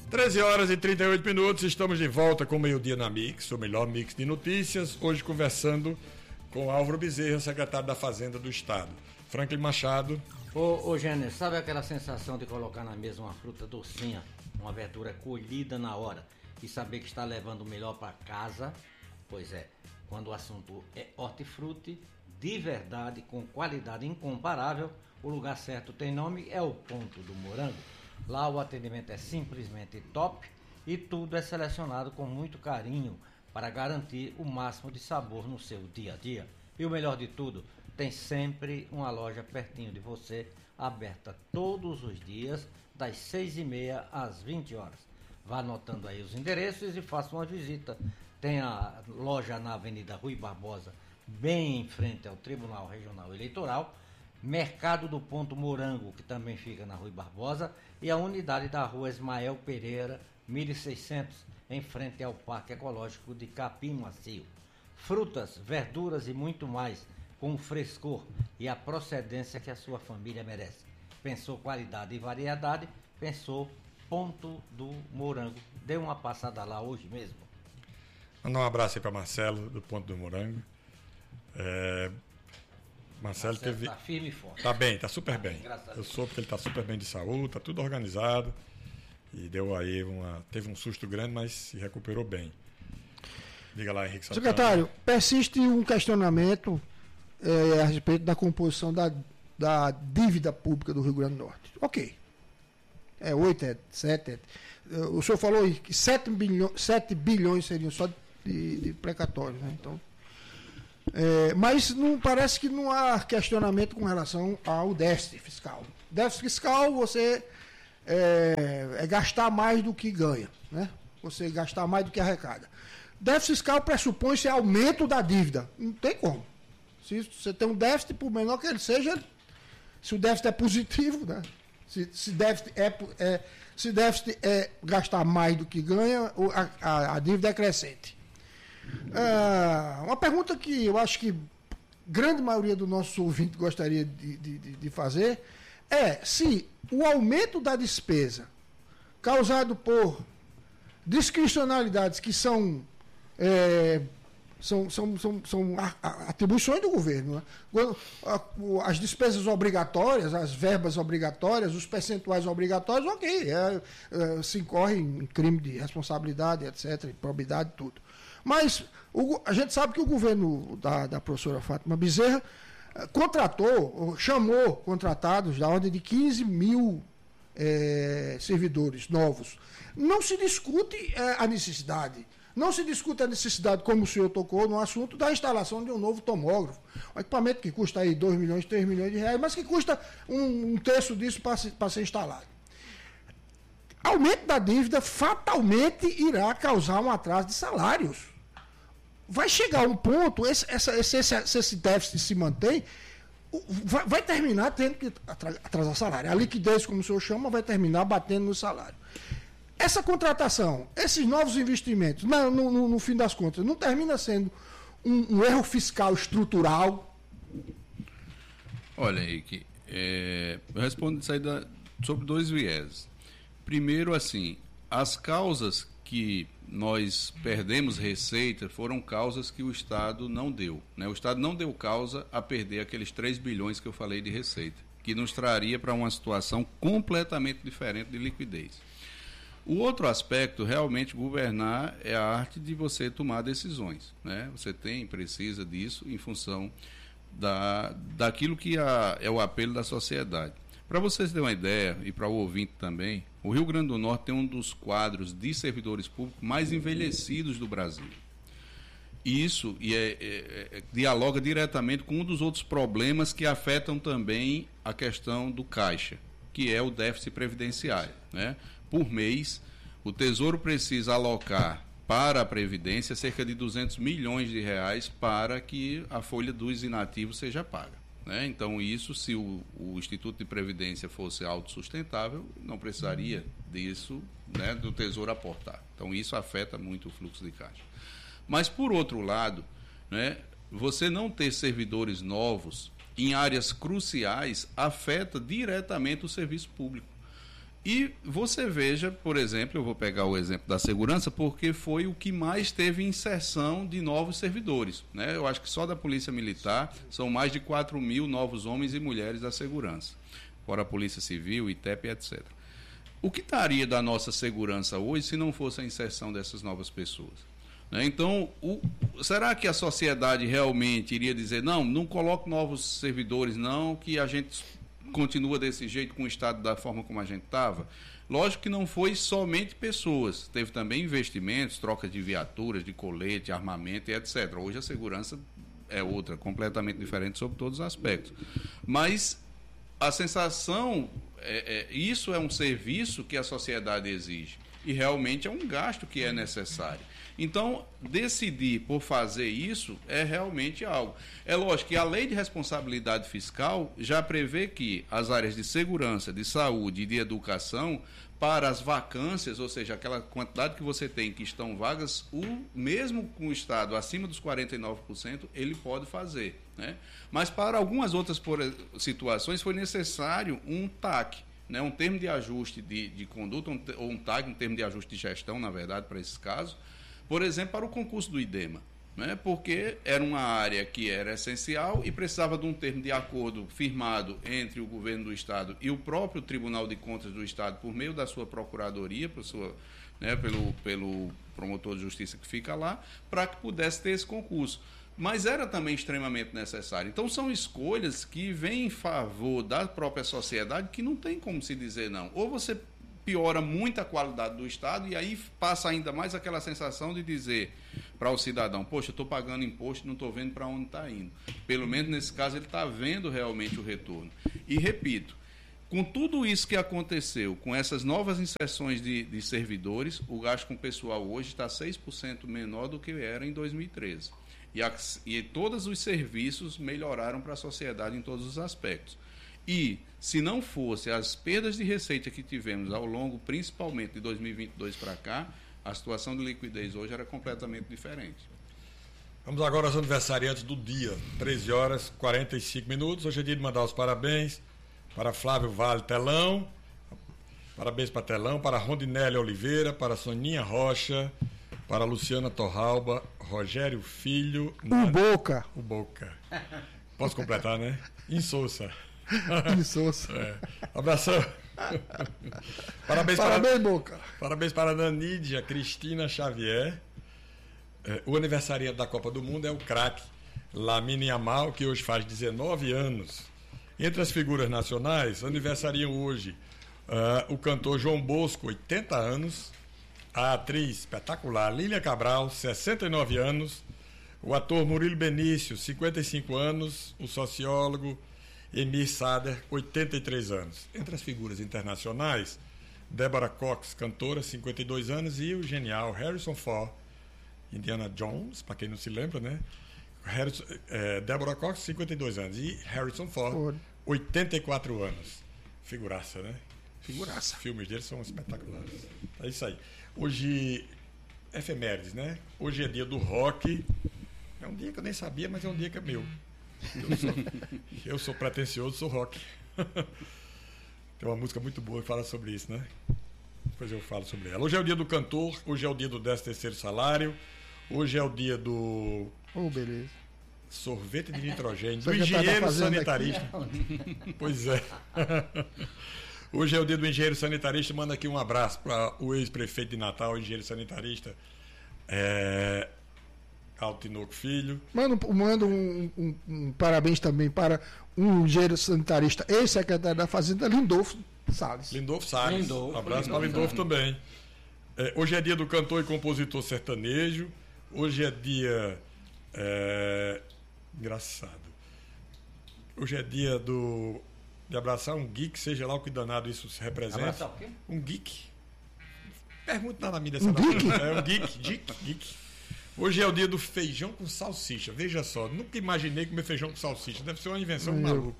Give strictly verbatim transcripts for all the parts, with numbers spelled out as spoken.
treze horas e trinta e oito minutos, estamos de volta com o Meio-Dia na Mix, o melhor mix de notícias, hoje conversando com Álvaro Bezerra, secretário da Fazenda do Estado. Franklin Machado. Ô, ô Gênesis, sabe aquela sensação de colocar na mesa uma fruta docinha, uma verdura colhida na hora e saber que está levando o melhor para casa? Pois é, quando o assunto é hortifruti, de verdade, com qualidade incomparável, o lugar certo tem nome, é o Ponto do Morango. Lá o atendimento é simplesmente top e tudo é selecionado com muito carinho para garantir o máximo de sabor no seu dia a dia. E o melhor de tudo, tem sempre uma loja pertinho de você, aberta todos os dias, das seis e meia às vinte horas. Vá anotando aí os endereços e faça uma visita. Tem a loja na Avenida Rui Barbosa, bem em frente ao Tribunal Regional Eleitoral, Mercado do Ponto Morango, que também fica na Rui Barbosa, e a unidade da Rua Ismael Pereira, mil e seiscentos, em frente ao Parque Ecológico de Capim Macio. Frutas, verduras e muito mais, com o frescor e a procedência que a sua família merece. Pensou qualidade e variedade, pensou Ponto do Morango. Dê uma passada lá hoje mesmo. Mandar um abraço aí para Marcelo, do Ponto do Morango. É... Marcelo, Marcelo teve. Tá firme e forte. Tá bem, tá super tá bem. bem Eu soube que ele tá super bem de saúde, tá tudo organizado. E deu aí uma. Teve um susto grande, mas se recuperou bem. Diga lá, Henrique Santana. Secretário, persiste um questionamento é, a respeito da composição da, da dívida pública do Rio Grande do Norte. Ok. É oito, é sete. É, o senhor falou que sete bilhões, sete bilhões seriam só de, de precatórios, né? Então. É, mas não, parece que não há questionamento com relação ao déficit fiscal. Déficit fiscal, você é, é gastar mais do que ganha, né? Você gastar mais do que arrecada. Déficit fiscal pressupõe-se aumento da dívida. Não tem como. Se você tem um déficit, por menor que ele seja, se o déficit é positivo, né? Se, se, déficit é, é, se déficit é gastar mais do que ganha, a, a, a dívida é crescente. Ah, uma pergunta que eu acho que grande maioria do nosso ouvinte gostaria de, de, de fazer é se o aumento da despesa causado por discricionalidades que são, é, são, são, são, são atribuições do governo, né? Quando, as despesas obrigatórias, as verbas obrigatórias, os percentuais obrigatórios, ok, é, é, se incorre em crime de responsabilidade, etcétera, improbidade, tudo. Mas o, a gente sabe que o governo da, da professora Fátima Bezerra eh, contratou, chamou contratados da ordem de quinze mil eh, servidores novos. Não se discute eh, a necessidade, não se discute a necessidade, como o senhor tocou no assunto, da instalação de um novo tomógrafo. Um equipamento que custa aí dois milhões, três milhões de reais, mas que custa um, um terço disso para ser instalado. Aumento da dívida fatalmente irá causar um atraso de salários. Vai chegar um ponto, esse, essa, esse, esse, esse déficit se mantém, vai, vai terminar tendo que atrasar salário. A liquidez, como o senhor chama, vai terminar batendo no salário. Essa contratação, esses novos investimentos, no, no, no fim das contas, não termina sendo um, um erro fiscal estrutural? Olha, Henrique, é, eu respondo isso aí da, sobre dois viés. Primeiro, assim, as causas que nós perdemos receita foram causas que o Estado não deu, né? O Estado não deu causa a perder aqueles três bilhões que eu falei de receita, que nos traria para uma situação completamente diferente de liquidez. O outro aspecto, realmente, governar é a arte de você tomar decisões, né? Você tem, precisa disso em função da, daquilo que a, é o apelo da sociedade. Para vocês terem uma ideia, e para o ouvinte também, o Rio Grande do Norte tem um dos quadros de servidores públicos mais envelhecidos do Brasil. E isso e é, é, é, dialoga diretamente com um dos outros problemas que afetam também a questão do caixa, que é o déficit previdenciário, né? Por mês, o Tesouro precisa alocar para a Previdência cerca de duzentos milhões de reais para que a folha dos inativos seja paga. Né? Então, isso, se o, o Instituto de Previdência fosse autossustentável, não precisaria disso, né, do Tesouro aportar. Então, isso afeta muito o fluxo de caixa. Mas, por outro lado, né, você não ter servidores novos em áreas cruciais afeta diretamente o serviço público. E você veja, por exemplo, eu vou pegar o exemplo da segurança, porque foi o que mais teve inserção de novos servidores, né? Eu acho que só da Polícia Militar são mais de quatro mil novos homens e mulheres da segurança, fora a Polícia Civil, I T E P, etcétera. O que estaria da nossa segurança hoje se não fosse a inserção dessas novas pessoas? Né? Então, o, será que a sociedade realmente iria dizer, não, não coloque novos servidores, não, que a gente continua desse jeito com o Estado da forma como a gente estava? Lógico que não foi somente pessoas, teve também investimentos, troca de viaturas, de colete, armamento e etcétera. Hoje a segurança é outra, completamente diferente sobre todos os aspectos. Mas a sensação, é, é, isso é um serviço que a sociedade exige e realmente é um gasto que é necessário. Então, decidir por fazer isso é realmente algo. É lógico que a Lei de Responsabilidade Fiscal já prevê que as áreas de segurança, de saúde e de educação, para as vacâncias, ou seja, aquela quantidade que você tem que estão vagas, o mesmo com o Estado acima dos quarenta e nove por cento, ele pode fazer, né? Mas para algumas outras por, situações foi necessário um T A C, né? Um termo de ajuste de, de conduta, um, ou um T A C, um termo de ajuste de gestão, na verdade, para esses casos. Por exemplo, para o concurso do IDEMA, né? Porque era uma área que era essencial e precisava de um termo de acordo firmado entre o governo do Estado e o próprio Tribunal de Contas do Estado, por meio da sua procuradoria, por sua, né, pelo, pelo promotor de justiça que fica lá, para que pudesse ter esse concurso. Mas era também extremamente necessário. Então, são escolhas que vêm em favor da própria sociedade que não tem como se dizer não. Ou você piora muito a qualidade do Estado e aí passa ainda mais aquela sensação de dizer para o cidadão, poxa, eu estou pagando imposto e não estou vendo para onde está indo. Pelo menos nesse caso ele está vendo realmente o retorno. E repito, com tudo isso que aconteceu, com essas novas inserções de, de servidores, o gasto com o pessoal hoje está seis por cento menor do que era em dois mil e treze. E, a, e todos os serviços melhoraram para a sociedade em todos os aspectos. E, se não fosse as perdas de receita que tivemos ao longo, principalmente de dois mil e vinte e dois para cá, a situação de liquidez hoje era completamente diferente. Vamos agora aos aniversariantes do dia, treze horas e quarenta e cinco minutos. Hoje é dia de mandar os parabéns para Flávio Vale Telão, parabéns para Telão, para Rondinelli Oliveira, para Soninha Rocha, para Luciana Torralba, Rogério Filho... O Boca. O Boca. Posso completar, né? Insouça. Insouça. É. Abração. Parabéns, Parabéns, para, Boca. Parabéns para a Nanídia Cristina Xavier. É, o aniversariante da Copa do Mundo é o craque Lamine Yamal, que hoje faz dezenove anos. Entre as figuras nacionais, aniversariam hoje uh, o cantor João Bosco, oitenta anos, a atriz espetacular Lília Cabral, sessenta e nove anos, o ator Murilo Benício, cinquenta e cinco anos, o sociólogo Emir Sader, oitenta e três anos. Entre as figuras internacionais, Deborah Cox, cantora, cinquenta e dois anos, e o genial Harrison Ford, Indiana Jones, para quem não se lembra, né? Harrison, é, Deborah Cox, cinquenta e dois anos, e Harrison Ford, Ford, oitenta e quatro anos. Figuraça, né? Figuraça. Os filmes deles são espetaculares. É isso aí. Hoje, efemérides, né? Hoje é dia do rock. É um dia que eu nem sabia, mas é um dia que é meu. Eu sou, eu sou pretencioso, sou rock. Tem uma música muito boa que fala sobre isso, né? Depois eu falo sobre ela. Hoje é o dia do cantor, hoje é o dia do décimo terceiro salário, hoje é o dia do... Oh, beleza. Sorvete de nitrogênio, do engenheiro sanitarista. Aqui? Pois é. Hoje é o dia do engenheiro sanitarista. Manda aqui um abraço para o ex-prefeito de Natal, o engenheiro sanitarista. É... Altinoco Filho. Mando, mando um, um, um parabéns também para um engenheiro sanitarista, ex-secretário da Fazenda, Lindolfo Salles. Lindolfo Salles. Lindolfo, Um abraço Lindolfo, para Lindolfo também. É, hoje é dia do cantor e compositor sertanejo. Hoje é dia... É, engraçado. Hoje é dia do... de abraçar um geek, seja lá o que danado isso se representa. Abraçar o quê? Um geek. Pergunta nada a mim dessa Um não. geek? É um geek, geek, geek. Hoje é o dia do feijão com salsicha. Veja só, nunca imaginei comer feijão com salsicha. Deve ser uma invenção Meu. maluca.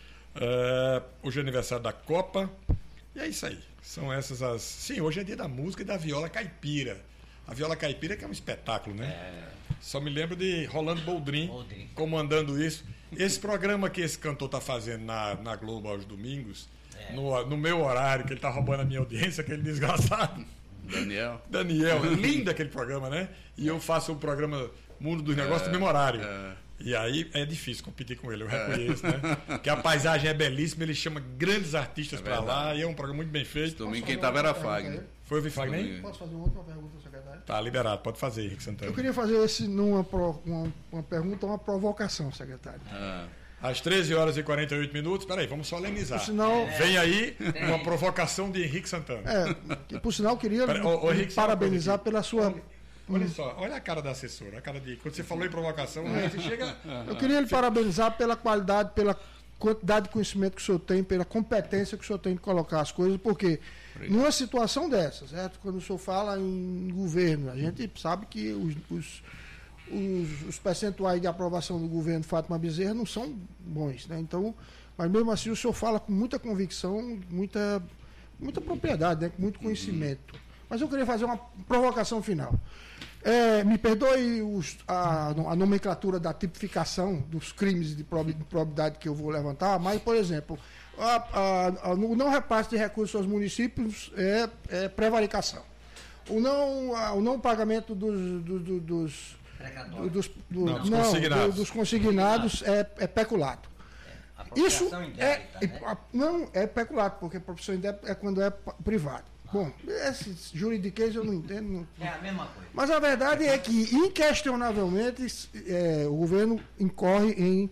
É, hoje é aniversário da Copa. E é isso aí. São essas as... Sim, hoje é dia da música e da viola caipira. A viola caipira que é um espetáculo, né? É. Só me lembro de Rolando Boldrin, Boldrin. comandando isso. Esse programa que esse cantor está fazendo na, na Globo aos domingos, é. no, no meu horário, que ele tá roubando a minha audiência, aquele desgraçado. Daniel. Daniel, lindo aquele programa, né? E eu faço um programa Mundo dos Negócios é, no mesmo horário. É. E aí é difícil competir com ele, eu reconheço, é. né? Porque a paisagem é belíssima, ele chama grandes artistas é para lá e é um programa muito bem feito. Domingo quem estava era Fagner. Foi o Fagner? Posso fazer uma última pergunta, secretário? Tá liberado, pode fazer, Henrique Santana. Eu queria fazer esse, numa uma, uma pergunta, uma provocação, secretário. Ah. Às treze horas e quarenta e oito minutos, peraí, vamos solenizar. Por sinal, vem aí uma provocação de Henrique Santana. É, que, por sinal, queria Pera, o, o Henrique, parabenizar pela sua... Olha, olha só, olha a cara da assessora, a cara de... Quando você falou em provocação, é. você chega... Eu queria lhe parabenizar pela qualidade, pela quantidade de conhecimento que o senhor tem, pela competência que o senhor tem de colocar as coisas, porque Obrigado. Numa situação dessa, certo? Quando o senhor fala em governo, a gente sabe que os... os Os, os percentuais de aprovação do governo Fátima Bezerra não são bons, né? Então, mas mesmo assim o senhor fala com muita convicção, muita, muita propriedade, né? Com muito conhecimento. Mas eu queria fazer uma provocação final. É, me perdoe os, a, a nomenclatura da tipificação dos crimes de probidade que eu vou levantar, mas, por exemplo, a, a, a, o não repasse de recursos aos municípios é, é prevaricação. O não, a, o não pagamento dos, dos, dos Do, dos, do, não, dos, não, consignados. Do, dos consignados é, é peculato. É, Isso indébita, é, né? Não é peculato, porque a profissão indébita é quando é privado. Ah. Bom, esse juridiquês eu não entendo. Não, é a mesma coisa. Mas a verdade é que, inquestionavelmente, é, o governo incorre em,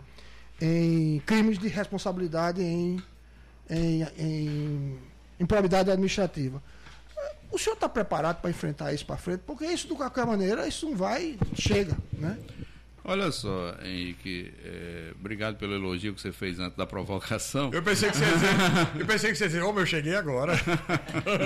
em crimes de responsabilidade em, em, em improbidade administrativa. O senhor está preparado para enfrentar isso para frente? Porque isso, de qualquer maneira, isso não vai, chega, né? Olha só, Henrique, é, obrigado pelo elogio que você fez antes da provocação. Eu pensei que você ia dizer, eu pensei que você ia dizer, ô, eu cheguei agora.